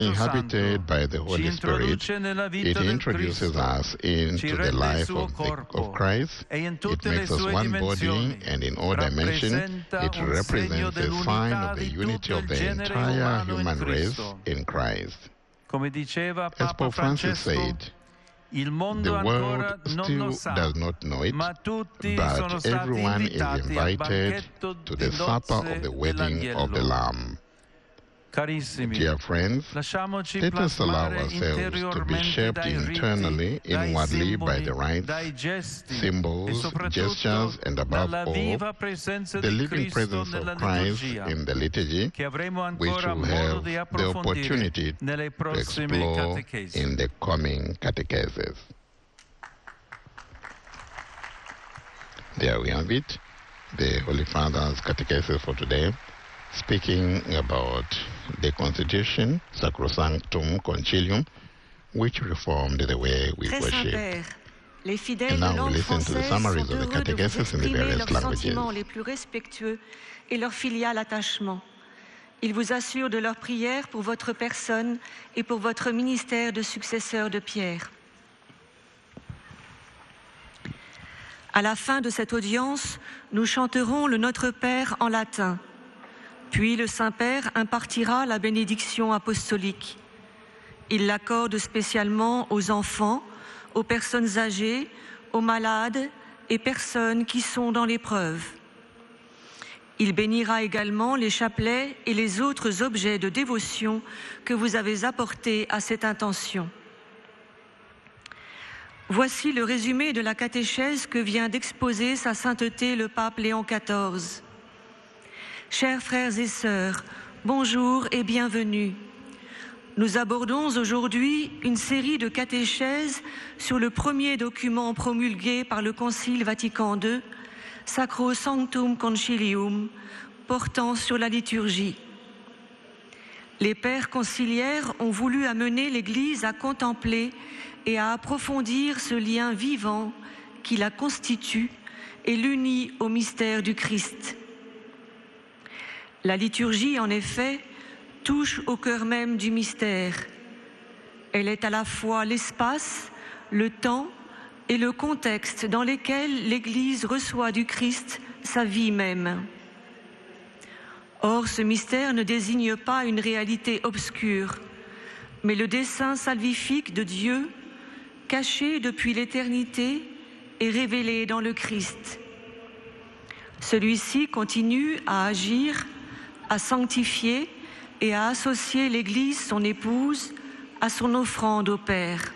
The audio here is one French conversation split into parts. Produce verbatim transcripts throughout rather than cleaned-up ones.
inhabited by the Holy Spirit, it introduces us into the life of, the, of Christ. It makes us one body, and in all dimensions, it represents a sign of the unity of the entire human race in Christ. As Pope Francis said, the world still does not know it, but everyone is invited to the supper of the wedding of the Lamb. Dear friends, let us allow ourselves to be shaped internally, inwardly by the rites, symbols, gestures, and above all, the living presence of Christ in the liturgy, which we'll have the opportunity to explore in the coming catechesis. There we have it, the Holy Father's catechesis for today, speaking about the Constitution, Sacrosanctum Concilium, which reformed the way we worship. Les fidèles de langue française sont heureux de vous exprimer leurs sentiments les plus respectueux et leur filial attachement. Ils vous assurent de leur prière pour votre personne et pour votre ministère de successeur de Pierre. À la fin de cette audience, nous chanterons le Notre Père en latin. Puis le Saint-Père impartira la bénédiction apostolique. Il l'accorde spécialement aux enfants, aux personnes âgées, aux malades et personnes qui sont dans l'épreuve. Il bénira également les chapelets et les autres objets de dévotion que vous avez apportés à cette intention. Voici le résumé de la catéchèse que vient d'exposer Sa Sainteté le Pape Léon quatorze. Chers frères et sœurs, bonjour et bienvenue. Nous abordons aujourd'hui une série de catéchèses sur le premier document promulgué par le Concile Vatican deux, Sacrosanctum Concilium, portant sur la liturgie. Les pères conciliaires ont voulu amener l'Église à contempler et à approfondir ce lien vivant qui la constitue et l'unit au mystère du Christ. La liturgie, en effet, touche au cœur même du mystère. Elle est à la fois l'espace, le temps et le contexte dans lesquels l'Église reçoit du Christ sa vie même. Or, ce mystère ne désigne pas une réalité obscure, mais le dessein salvifique de Dieu, caché depuis l'éternité et révélé dans le Christ. Celui-ci continue à agir, à sanctifier et à associer l'Église, son épouse, à son offrande au Père.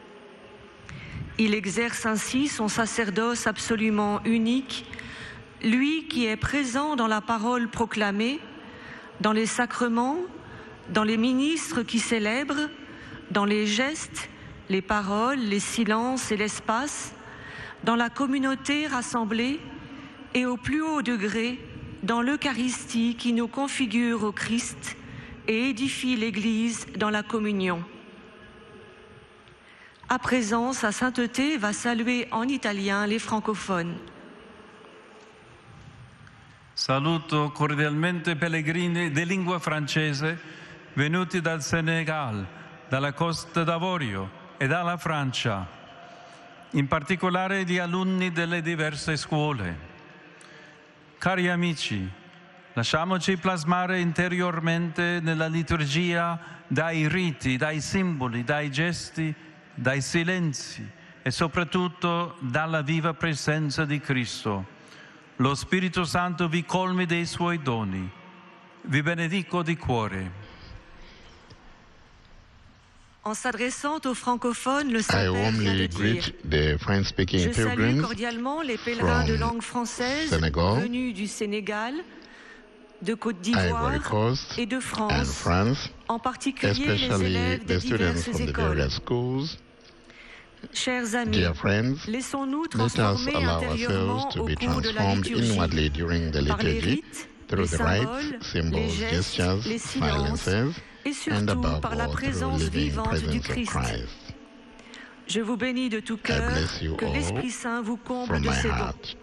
Il exerce ainsi son sacerdoce absolument unique, lui qui est présent dans la parole proclamée, dans les sacrements, dans les ministres qui célèbrent, dans les gestes, les paroles, les silences et l'espace, dans la communauté rassemblée et au plus haut degré, dans l'Eucharistie qui nous configure au Christ et édifie l'Église dans la communion. À présent, Sa Sainteté va saluer en italien les francophones. Saluto cordialmente pellegrini di lingua francese venuti dal Senegal, dalla Costa d'Avorio e dalla Francia, in particolare gli alunni delle diverse scuole. Cari amici, lasciamoci plasmare interiormente nella liturgia dai riti, dai simboli, dai gesti, dai silenzi e soprattutto dalla viva presenza di Cristo. Lo Spirito Santo vi colmi dei suoi doni. Vi benedico di cuore. En s'adressant aux francophones, le I Saint-Père vient de warmly dire greet the French-speaking Je salue pilgrims cordialement les pèlerins de from langue française Senegal, venus du Sénégal, de Côte Ivory d'Ivoire Coast, et de and France, France, en particulier les especially élèves des the students diverses from the écoles. various schools. Chers amis, Dear friends, laissons-nous let us transformer allow intérieurement ourselves to au be cours de la transformed liturgie inwardly during the par les liturgy rites, through les the symboles, rites, les symbols, gestes, gestures, les silences silences, et and surtout above par la all through présence living vivante du presence of Christ. Christ. Je vous bénis de tout I cœur, bless you que all l'Esprit Saint vous comble from de my ses dons. heart.